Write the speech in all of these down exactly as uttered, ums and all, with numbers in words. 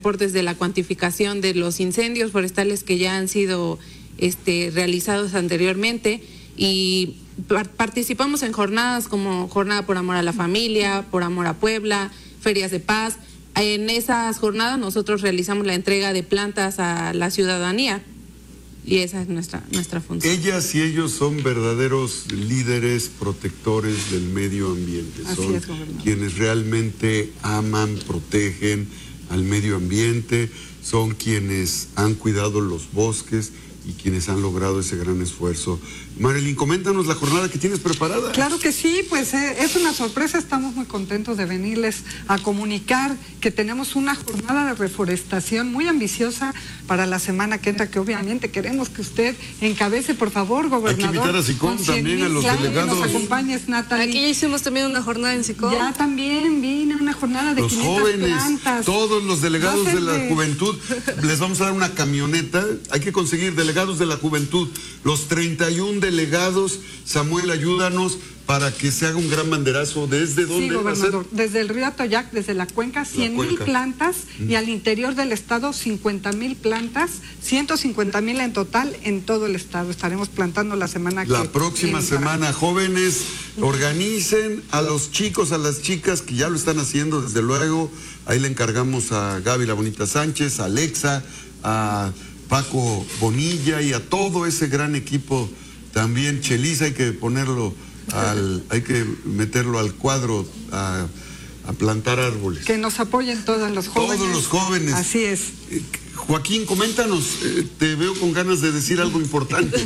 reportes de la cuantificación de los incendios forestales que ya han sido este, realizados anteriormente y par participamos en jornadas como Jornada por Amor a la Familia, por Amor a Puebla, Ferias de Paz. En esas jornadas nosotros realizamos la entrega de plantas a la ciudadanía y esa es nuestra, nuestra función. Ellas y ellos son verdaderos líderes protectores del medio ambiente. Así son es, gobernador. Quienes realmente aman, protegen al medio ambiente, son quienes han cuidado los bosques y quienes han logrado ese gran esfuerzo. Marilyn, coméntanos la jornada que tienes preparada. Claro que sí, pues eh, es una sorpresa, estamos muy contentos de venirles a comunicar que tenemos una jornada de reforestación muy ambiciosa para la semana que entra, que obviamente queremos que usted encabece, por favor, gobernador. Hay que invitar a SICOM también, a los claro, delegados. Que nos acompañes, Natalie. Aquí ya hicimos también una jornada en SICOM. Ya también vine una jornada de los quinientas jóvenes, plantas. todos los delegados de la de... juventud, les vamos a dar una camioneta. Hay que conseguir delegados de la juventud, los treinta y un delegados. Samuel, ayúdanos para que se haga un gran banderazo. ¿Desde dónde? Sí, gobernador, desde el río Atoyac, desde la cuenca, cien mil plantas mm. y al interior del estado cincuenta mil plantas, ciento cincuenta mil en total en todo el estado. Estaremos plantando la semana que La próxima entra. semana, jóvenes, organicen a los chicos, a las chicas que ya lo están haciendo, desde luego. Ahí le encargamos a Gaby La Bonita Sánchez, a Alexa, a Paco Bonilla y a todo ese gran equipo. También Chelis hay que ponerlo al, hay que meterlo al cuadro a, a plantar árboles. Que nos apoyen todos los jóvenes. Todos los jóvenes. Así es. Eh, Joaquín, coméntanos, eh, te veo con ganas de decir algo importante.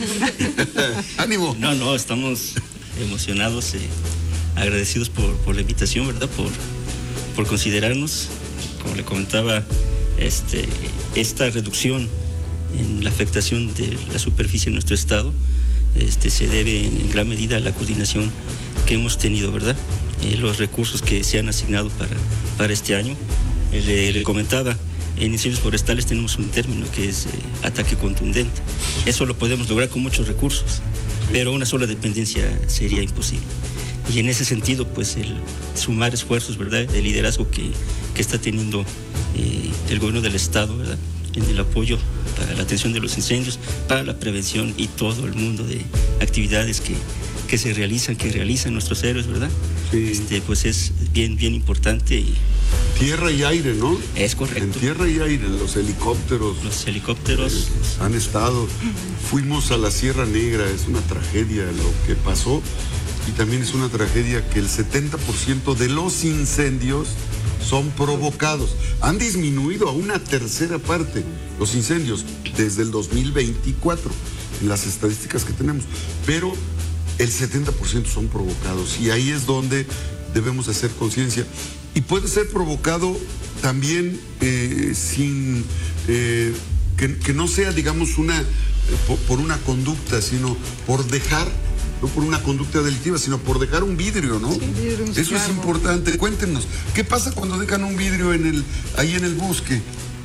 Ánimo. No, no, estamos emocionados, eh, agradecidos por, por la invitación, ¿verdad? Por, por considerarnos, como le comentaba, este, esta reducción en la afectación de la superficie en nuestro estado. Este, se debe en, en gran medida a la coordinación que hemos tenido, ¿verdad? Eh, los recursos que se han asignado para, para este año. Eh, le, le comentaba, en incendios forestales tenemos un término que es eh, ataque contundente. Eso lo podemos lograr con muchos recursos, pero una sola dependencia sería imposible. Y en ese sentido, pues el sumar esfuerzos, ¿verdad? El liderazgo que, que está teniendo eh, el gobierno del estado, ¿verdad? En el apoyo para la atención de los incendios, para la prevención y todo el mundo de actividades que, que se realizan, que realizan nuestros héroes, ¿verdad? Sí. Este, pues es bien, bien importante. Y tierra y aire, ¿no? Es correcto. En tierra y aire, los helicópteros. Los helicópteros. Eh, han estado. Fuimos a la Sierra Negra, es una tragedia lo que pasó. Y también es una tragedia que el setenta por ciento de los incendios son provocados. Han disminuido a una tercera parte los incendios desde el dos mil veinticuatro, en las estadísticas que tenemos. Pero el setenta por ciento son provocados y ahí es donde debemos hacer conciencia. Y puede ser provocado también eh, sin eh, que, que no sea, digamos, una eh, por, por una conducta, sino por dejar. No por una conducta delictiva, sino por dejar un vidrio, ¿no? Sí, vidrio, Eso claro. es importante. Cuéntenos, ¿qué pasa cuando dejan un vidrio en el, ahí en el bosque?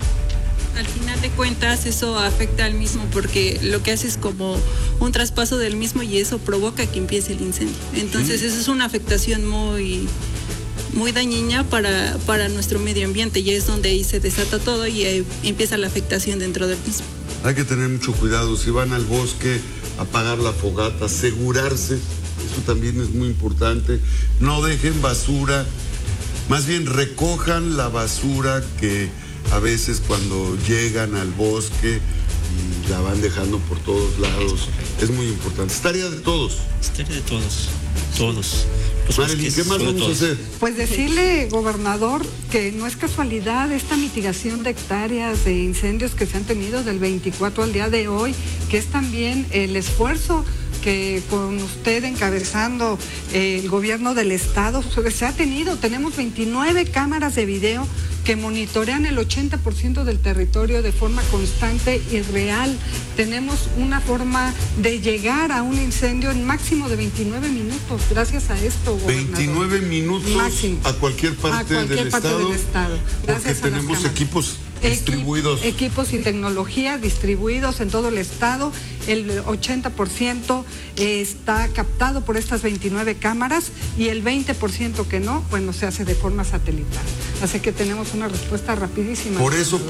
Al final de cuentas eso afecta al mismo porque lo que hace es como un traspaso del mismo y eso provoca que empiece el incendio. Entonces, ¿sí? Eso es una afectación muy, muy dañina para, para nuestro medio ambiente y es donde ahí se desata todo y ahí empieza la afectación dentro del mismo. Hay que tener mucho cuidado. Si van al bosque, apagar la fogata, asegurarse, eso también es muy importante. No dejen basura, más bien recojan la basura que a veces cuando llegan al bosque y la van dejando por todos lados. Es muy importante. Es tarea de todos. Es tarea de todos, todos. Marilyn, ¿qué más vamos a hacer? Pues decirle, gobernador, que no es casualidad esta mitigación de hectáreas de incendios que se han tenido del veinticuatro al día de hoy, que es también el esfuerzo que con usted encabezando eh, el gobierno del estado se ha tenido. Tenemos veintinueve cámaras de video que monitorean el ochenta por ciento del territorio de forma constante y real. Tenemos una forma de llegar a un incendio en máximo de veintinueve minutos, gracias a esto, gobernador. veintinueve minutos máximo. a cualquier parte, a cualquier del, parte estado, del estado. Gracias porque a tenemos equipos Distribuidos. Equipos y tecnología distribuidos en todo el estado. El ochenta por ciento está captado por estas veintinueve cámaras y el veinte por ciento que no, bueno, se hace de forma satelital. Así que tenemos una respuesta rapidísima. Por eso